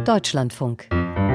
Deutschlandfunk.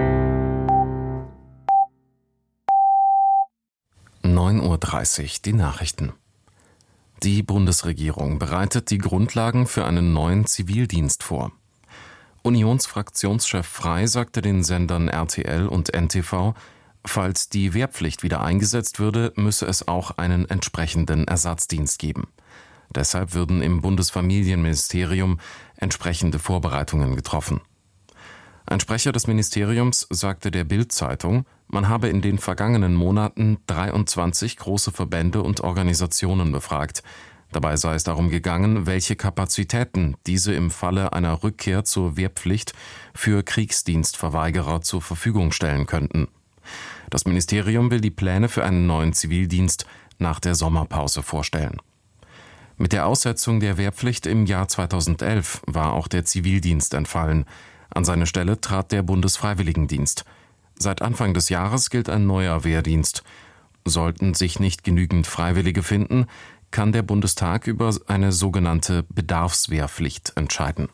9:30 Uhr, die Nachrichten. Die Bundesregierung bereitet die Grundlagen für einen neuen Zivildienst vor. Unionsfraktionschef Frey sagte den Sendern RTL und NTV, falls die Wehrpflicht wieder eingesetzt würde, müsse es auch einen entsprechenden Ersatzdienst geben. Deshalb würden im Bundesfamilienministerium entsprechende Vorbereitungen getroffen. Ein Sprecher des Ministeriums sagte der Bild-Zeitung, man habe in den vergangenen Monaten 23 große Verbände und Organisationen befragt. Dabei sei es darum gegangen, welche Kapazitäten diese im Falle einer Rückkehr zur Wehrpflicht für Kriegsdienstverweigerer zur Verfügung stellen könnten. Das Ministerium will die Pläne für einen neuen Zivildienst nach der Sommerpause vorstellen. Mit der Aussetzung der Wehrpflicht im Jahr 2011 war auch der Zivildienst entfallen. An seine Stelle trat der Bundesfreiwilligendienst. Seit Anfang des Jahres gilt ein neuer Wehrdienst. Sollten sich nicht genügend Freiwillige finden, kann der Bundestag über eine sogenannte Bedarfswehrpflicht entscheiden.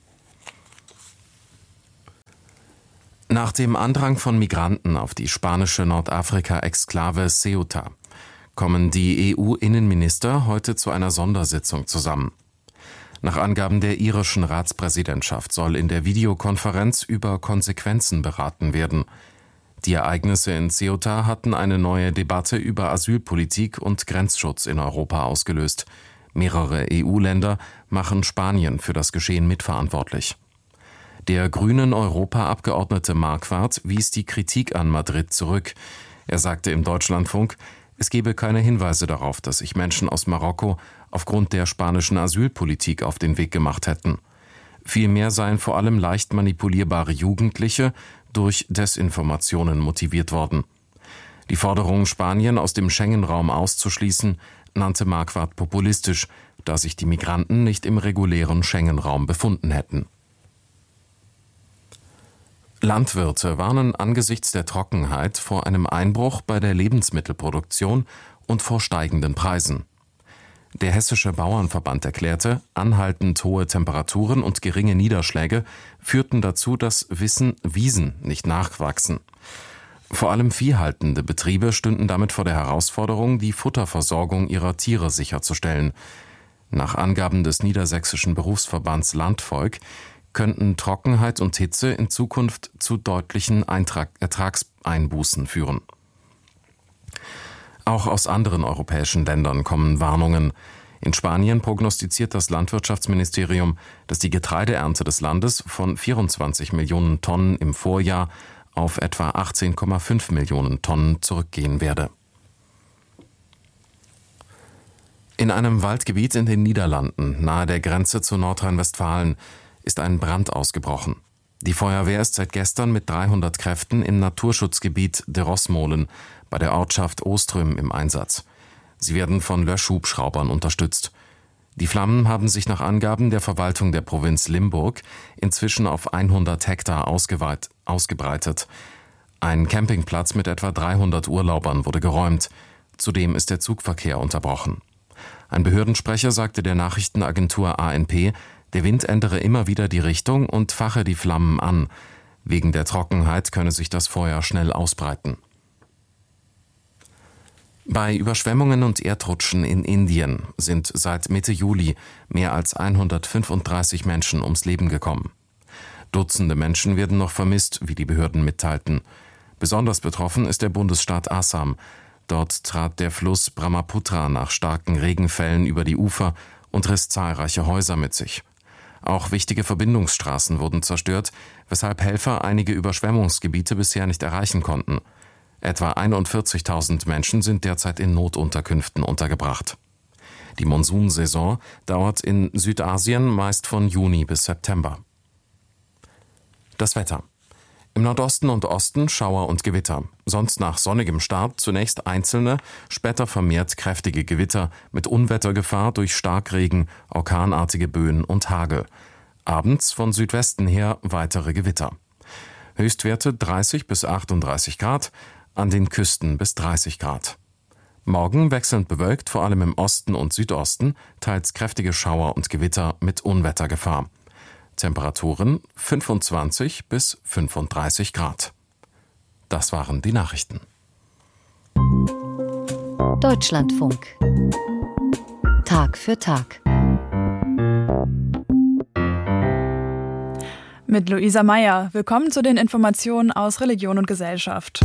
Nach dem Andrang von Migranten auf die spanische Nordafrika-Exklave Ceuta kommen die EU-Innenminister heute zu einer Sondersitzung zusammen. Nach Angaben der irischen Ratspräsidentschaft soll in der Videokonferenz über Konsequenzen beraten werden. Die Ereignisse in Ceuta hatten eine neue Debatte über Asylpolitik und Grenzschutz in Europa ausgelöst. Mehrere EU-Länder machen Spanien für das Geschehen mitverantwortlich. Der grünen Europaabgeordnete Marquardt wies die Kritik an Madrid zurück. Er sagte im Deutschlandfunk, es gebe keine Hinweise darauf, dass sich Menschen aus Marokko aufgrund der spanischen Asylpolitik auf den Weg gemacht hätten. Vielmehr seien vor allem leicht manipulierbare Jugendliche durch Desinformationen motiviert worden. Die Forderung, Spanien aus dem Schengen-Raum auszuschließen, nannte Marquardt populistisch, da sich die Migranten nicht im regulären Schengen-Raum befunden hätten. Landwirte warnen angesichts der Trockenheit vor einem Einbruch bei der Lebensmittelproduktion und vor steigenden Preisen. Der Hessische Bauernverband erklärte, anhaltend hohe Temperaturen und geringe Niederschläge führten dazu, dass Wiesen nicht nachwachsen. Vor allem viehhaltende Betriebe stünden damit vor der Herausforderung, die Futterversorgung ihrer Tiere sicherzustellen. Nach Angaben des niedersächsischen Berufsverbands Landvolk könnten Trockenheit und Hitze in Zukunft zu deutlichen Ertragseinbußen führen. Auch aus anderen europäischen Ländern kommen Warnungen. In Spanien prognostiziert das Landwirtschaftsministerium, dass die Getreideernte des Landes von 24 Millionen Tonnen im Vorjahr auf etwa 18,5 Millionen Tonnen zurückgehen werde. In einem Waldgebiet in den Niederlanden, nahe der Grenze zu Nordrhein-Westfalen, ist ein Brand ausgebrochen. Die Feuerwehr ist seit gestern mit 300 Kräften im Naturschutzgebiet De Rosmolen bei der Ortschaft Ostrüm im Einsatz. Sie werden von Löschhubschraubern unterstützt. Die Flammen haben sich nach Angaben der Verwaltung der Provinz Limburg inzwischen auf 100 Hektar ausgebreitet. Ein Campingplatz mit etwa 300 Urlaubern wurde geräumt. Zudem ist der Zugverkehr unterbrochen. Ein Behördensprecher sagte der Nachrichtenagentur ANP, der Wind ändere immer wieder die Richtung und fache die Flammen an. Wegen der Trockenheit könne sich das Feuer schnell ausbreiten. Bei Überschwemmungen und Erdrutschen in Indien sind seit Mitte Juli mehr als 135 Menschen ums Leben gekommen. Dutzende Menschen werden noch vermisst, wie die Behörden mitteilten. Besonders betroffen ist der Bundesstaat Assam. Dort trat der Fluss Brahmaputra nach starken Regenfällen über die Ufer und riss zahlreiche Häuser mit sich. Auch wichtige Verbindungsstraßen wurden zerstört, weshalb Helfer einige Überschwemmungsgebiete bisher nicht erreichen konnten. Etwa 41.000 Menschen sind derzeit in Notunterkünften untergebracht. Die Monsunsaison dauert in Südasien meist von Juni bis September. Das Wetter. Im Nordosten und Osten Schauer und Gewitter. Sonst nach sonnigem Start zunächst einzelne, später vermehrt kräftige Gewitter mit Unwettergefahr durch Starkregen, orkanartige Böen und Hagel. Abends von Südwesten her weitere Gewitter. Höchstwerte 30 bis 38 Grad, an den Küsten bis 30 Grad. Morgen wechselnd bewölkt, vor allem im Osten und Südosten, teils kräftige Schauer und Gewitter mit Unwettergefahr. Temperaturen 25 bis 35 Grad. Das waren die Nachrichten. Deutschlandfunk. Tag für Tag. Mit Luisa Meyer. Willkommen zu den Informationen aus Religion und Gesellschaft.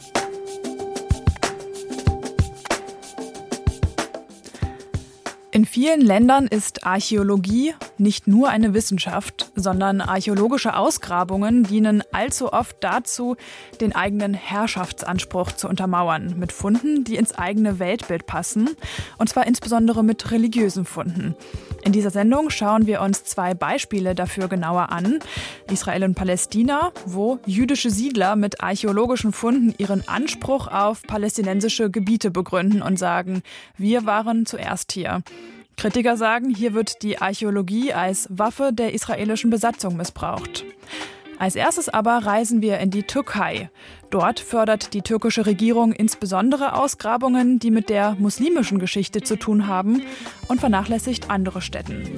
In vielen Ländern ist Archäologie nicht nur eine Wissenschaft, sondern archäologische Ausgrabungen dienen allzu oft dazu, den eigenen Herrschaftsanspruch zu untermauern, mit Funden, die ins eigene Weltbild passen, und zwar insbesondere mit religiösen Funden. In dieser Sendung schauen wir uns 2 Beispiele dafür genauer an. Israel und Palästina, wo jüdische Siedler mit archäologischen Funden ihren Anspruch auf palästinensische Gebiete begründen und sagen, wir waren zuerst hier. Kritiker sagen, hier wird die Archäologie als Waffe der israelischen Besatzung missbraucht. Als erstes aber reisen wir in die Türkei. Dort fördert die türkische Regierung insbesondere Ausgrabungen, die mit der muslimischen Geschichte zu tun haben, und vernachlässigt andere Stätten.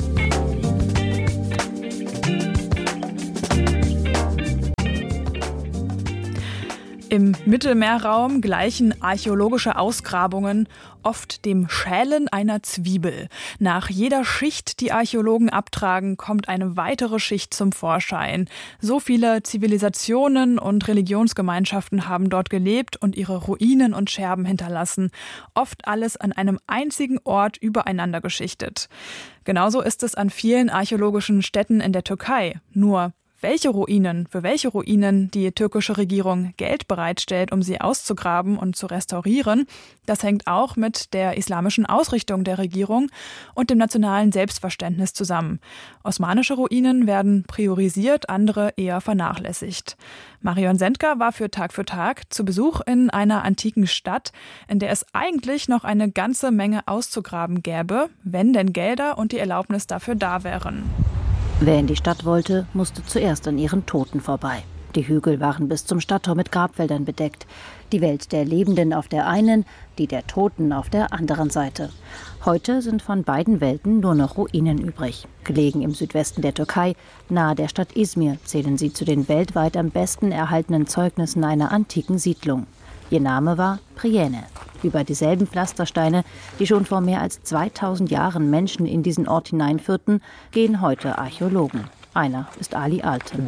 Im Mittelmeerraum gleichen archäologische Ausgrabungen oft dem Schälen einer Zwiebel. Nach jeder Schicht, die Archäologen abtragen, kommt eine weitere Schicht zum Vorschein. So viele Zivilisationen und Religionsgemeinschaften haben dort gelebt und ihre Ruinen und Scherben hinterlassen. Oft alles an einem einzigen Ort übereinander geschichtet. Genauso ist es an vielen archäologischen Stätten in der Türkei. Nur für welche Ruinen die türkische Regierung Geld bereitstellt, um sie auszugraben und zu restaurieren, das hängt auch mit der islamischen Ausrichtung der Regierung und dem nationalen Selbstverständnis zusammen. Osmanische Ruinen werden priorisiert, andere eher vernachlässigt. Marion Sendker war für Tag zu Besuch in einer antiken Stadt, in der es eigentlich noch eine ganze Menge auszugraben gäbe, wenn denn Gelder und die Erlaubnis dafür da wären. Wer in die Stadt wollte, musste zuerst an ihren Toten vorbei. Die Hügel waren bis zum Stadttor mit Grabfeldern bedeckt. Die Welt der Lebenden auf der einen, die der Toten auf der anderen Seite. Heute sind von beiden Welten nur noch Ruinen übrig. Gelegen im Südwesten der Türkei, nahe der Stadt Izmir, zählen sie zu den weltweit am besten erhaltenen Zeugnissen einer antiken Siedlung. Ihr Name war Priene. Über dieselben Pflastersteine, die schon vor mehr als 2000 Jahren Menschen in diesen Ort hineinführten, gehen heute Archäologen. Einer ist Ali Alten.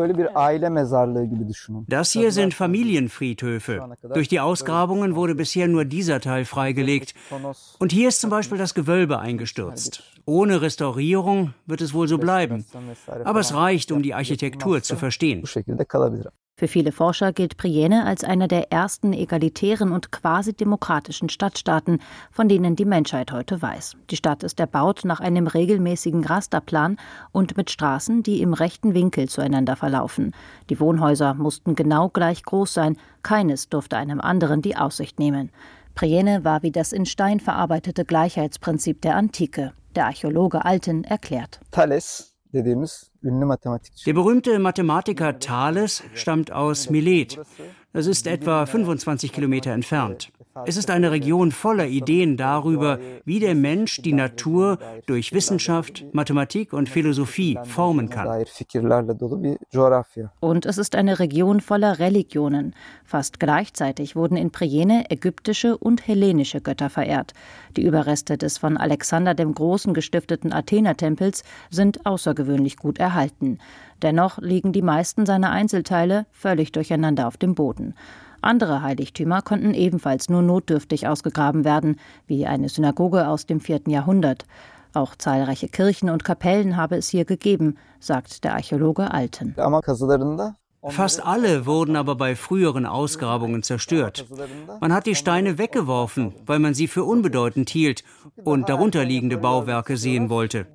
Das hier sind Familienfriedhöfe. Durch die Ausgrabungen wurde bisher nur dieser Teil freigelegt. Und hier ist zum Beispiel das Gewölbe eingestürzt. Ohne Restaurierung wird es wohl so bleiben. Aber es reicht, um die Architektur zu verstehen. Für viele Forscher gilt Priene als einer der ersten egalitären und quasi demokratischen Stadtstaaten, von denen die Menschheit heute weiß. Die Stadt ist erbaut nach einem regelmäßigen Rasterplan und mit Straßen, die im rechten Winkel zueinander verlaufen. Die Wohnhäuser mussten genau gleich groß sein, keines durfte einem anderen die Aussicht nehmen. Priene war wie das in Stein verarbeitete Gleichheitsprinzip der Antike. Der Archäologe Alten erklärt. Der berühmte Mathematiker Thales stammt aus Milet. Das ist etwa 25 Kilometer entfernt. Es ist eine Region voller Ideen darüber, wie der Mensch die Natur durch Wissenschaft, Mathematik und Philosophie formen kann. Und es ist eine Region voller Religionen. Fast gleichzeitig wurden in Priene ägyptische und hellenische Götter verehrt. Die Überreste des von Alexander dem Großen gestifteten Athena-Tempels sind außergewöhnlich gut erhalten. Dennoch liegen die meisten seiner Einzelteile völlig durcheinander auf dem Boden. Andere Heiligtümer konnten ebenfalls nur notdürftig ausgegraben werden, wie eine Synagoge aus dem 4. Jahrhundert. Auch zahlreiche Kirchen und Kapellen habe es hier gegeben, sagt der Archäologe Alten. Fast alle wurden aber bei früheren Ausgrabungen zerstört. Man hat die Steine weggeworfen, weil man sie für unbedeutend hielt und darunterliegende Bauwerke sehen wollte.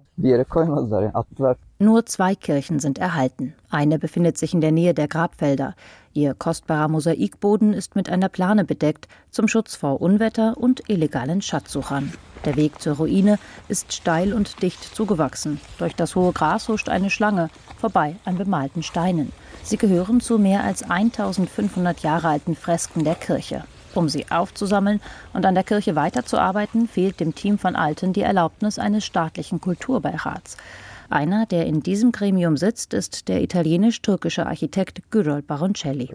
Nur 2 Kirchen sind erhalten. Eine befindet sich in der Nähe der Grabfelder. Ihr kostbarer Mosaikboden ist mit einer Plane bedeckt, zum Schutz vor Unwetter und illegalen Schatzsuchern. Der Weg zur Ruine ist steil und dicht zugewachsen. Durch das hohe Gras huscht eine Schlange, vorbei an bemalten Steinen. Sie gehören zu mehr als 1500 Jahre alten Fresken der Kirche. Um sie aufzusammeln und an der Kirche weiterzuarbeiten, fehlt dem Team von Alten die Erlaubnis eines staatlichen Kulturbeirats. Einer, der in diesem Gremium sitzt, ist der italienisch-türkische Architekt Gürol Baroncelli.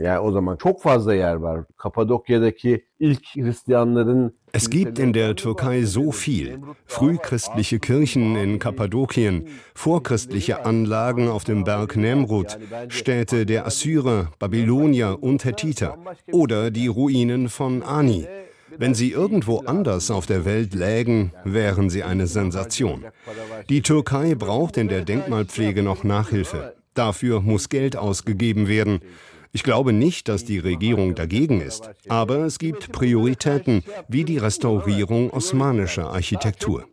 Es gibt in der Türkei so viel. Frühchristliche Kirchen in Kappadokien, vorchristliche Anlagen auf dem Berg Nemrut, Städte der Assyrer, Babylonier und Hethiter oder die Ruinen von Ani. Wenn sie irgendwo anders auf der Welt lägen, wären sie eine Sensation. Die Türkei braucht in der Denkmalpflege noch Nachhilfe. Dafür muss Geld ausgegeben werden. Ich glaube nicht, dass die Regierung dagegen ist, aber es gibt Prioritäten, wie die Restaurierung osmanischer Architektur.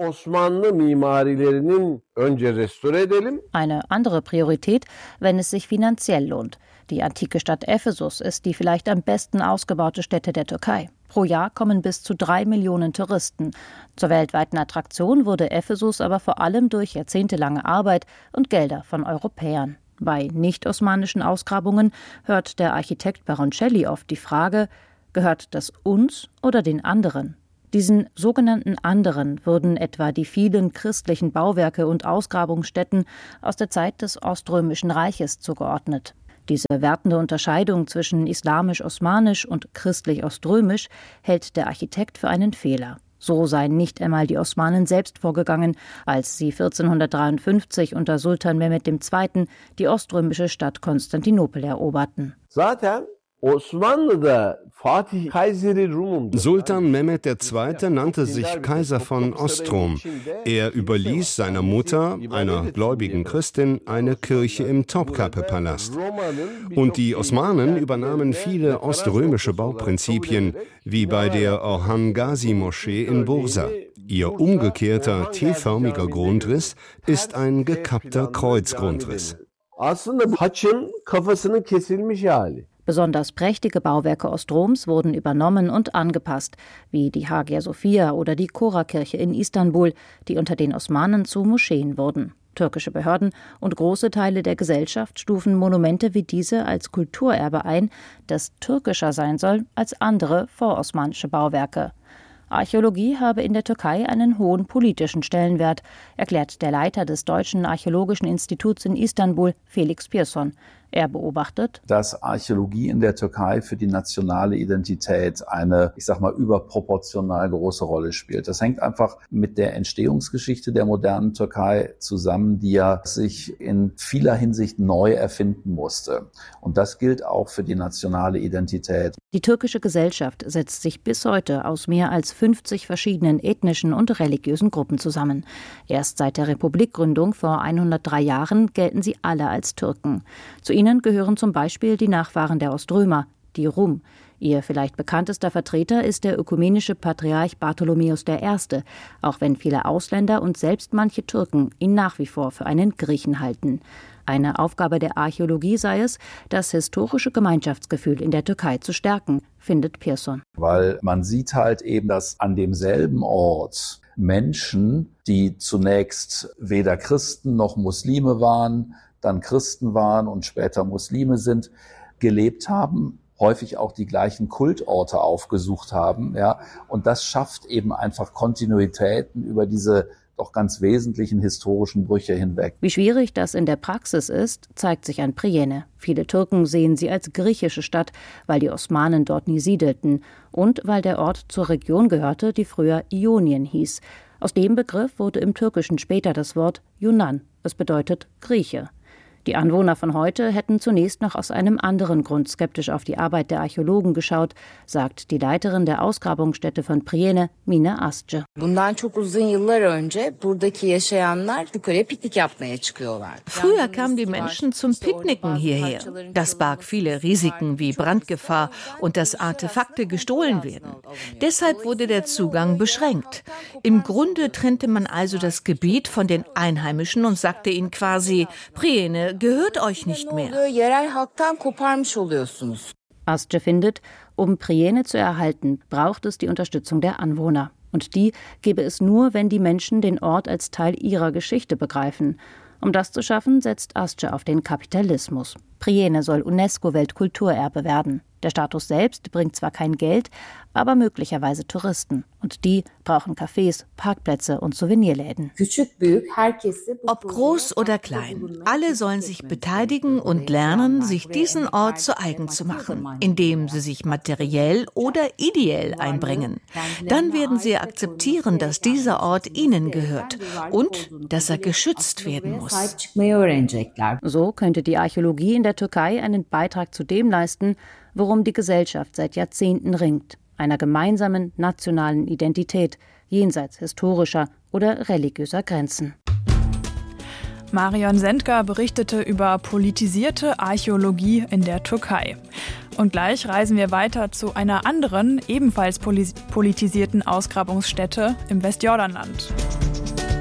Eine andere Priorität, wenn es sich finanziell lohnt. Die antike Stadt Ephesus ist die vielleicht am besten ausgebaute Stätte der Türkei. Pro Jahr kommen bis zu 3 Millionen Touristen. Zur weltweiten Attraktion wurde Ephesus aber vor allem durch jahrzehntelange Arbeit und Gelder von Europäern. Bei nicht-osmanischen Ausgrabungen hört der Architekt Baroncelli oft die Frage, gehört das uns oder den anderen? Diesen sogenannten anderen würden etwa die vielen christlichen Bauwerke und Ausgrabungsstätten aus der Zeit des Oströmischen Reiches zugeordnet. Diese wertende Unterscheidung zwischen islamisch-osmanisch und christlich-oströmisch hält der Architekt für einen Fehler. So seien nicht einmal die Osmanen selbst vorgegangen, als sie 1453 unter Sultan Mehmed II. Die oströmische Stadt Konstantinopel eroberten. Sultan Mehmed II. Nannte sich Kaiser von Ostrom. Er überließ seiner Mutter, einer gläubigen Christin, eine Kirche im Topkapi-Palast. Und die Osmanen übernahmen viele oströmische Bauprinzipien, wie bei der Orhan Gazi-Moschee in Bursa. Ihr umgekehrter, T-förmiger Grundriss ist ein gekappter Kreuzgrundriss. Besonders prächtige Bauwerke Ostroms wurden übernommen und angepasst, wie die Hagia Sophia oder die Chora-Kirche in Istanbul, die unter den Osmanen zu Moscheen wurden. Türkische Behörden und große Teile der Gesellschaft stufen Monumente wie diese als Kulturerbe ein, das türkischer sein soll als andere vorosmanische Bauwerke. Archäologie habe in der Türkei einen hohen politischen Stellenwert, erklärt der Leiter des Deutschen Archäologischen Instituts in Istanbul, Felix Pierson. Er beobachtet, dass Archäologie in der Türkei für die nationale Identität eine, überproportional große Rolle spielt. Das hängt einfach mit der Entstehungsgeschichte der modernen Türkei zusammen, die ja sich in vieler Hinsicht neu erfinden musste. Und das gilt auch für die nationale Identität. Die türkische Gesellschaft setzt sich bis heute aus mehr als 50 verschiedenen ethnischen und religiösen Gruppen zusammen. Erst seit der Republikgründung vor 103 Jahren gelten sie alle als Türken. Zu ihnen gehören zum Beispiel die Nachfahren der Oströmer, die Rum. Ihr vielleicht bekanntester Vertreter ist der ökumenische Patriarch Bartholomäus I., auch wenn viele Ausländer und selbst manche Türken ihn nach wie vor für einen Griechen halten. Eine Aufgabe der Archäologie sei es, das historische Gemeinschaftsgefühl in der Türkei zu stärken, findet Pierson. Weil man sieht halt eben, dass an demselben Ort Menschen, die zunächst weder Christen noch Muslime waren, dann Christen waren und später Muslime sind, gelebt haben, häufig auch die gleichen Kultorte aufgesucht haben, ja, und das schafft eben einfach Kontinuitäten über diese doch ganz wesentlichen historischen Brüche hinweg. Wie schwierig das in der Praxis ist, zeigt sich an Priene. Viele Türken sehen sie als griechische Stadt, weil die Osmanen dort nie siedelten und weil der Ort zur Region gehörte, die früher Ionien hieß. Aus dem Begriff wurde im Türkischen später das Wort Yunan. Es bedeutet Grieche. Die Anwohner von heute hätten zunächst noch aus einem anderen Grund skeptisch auf die Arbeit der Archäologen geschaut, sagt die Leiterin der Ausgrabungsstätte von Priene, Mine Asce. Früher kamen die Menschen zum Picknicken hierher. Das barg viele Risiken wie Brandgefahr und dass Artefakte gestohlen werden. Deshalb wurde der Zugang beschränkt. Im Grunde trennte man also das Gebiet von den Einheimischen und sagte ihnen quasi, Priene gehört euch nicht mehr. Asce findet, um Priene zu erhalten, braucht es die Unterstützung der Anwohner. Und die gäbe es nur, wenn die Menschen den Ort als Teil ihrer Geschichte begreifen. Um das zu schaffen, setzt Asce auf den Kapitalismus. Priene soll UNESCO-Weltkulturerbe werden. Der Status selbst bringt zwar kein Geld, aber möglicherweise Touristen. Und die brauchen Cafés, Parkplätze und Souvenirläden. Ob groß oder klein, alle sollen sich beteiligen und lernen, sich diesen Ort zu eigen zu machen, indem sie sich materiell oder ideell einbringen. Dann werden sie akzeptieren, dass dieser Ort ihnen gehört und dass er geschützt werden muss. So könnte die Archäologie in der Türkei einen Beitrag zu dem leisten, worum die Gesellschaft seit Jahrzehnten ringt: einer gemeinsamen nationalen Identität, jenseits historischer oder religiöser Grenzen. Marion Sendker berichtete über politisierte Archäologie in der Türkei. Und gleich reisen wir weiter zu einer anderen, ebenfalls politisierten Ausgrabungsstätte im Westjordanland.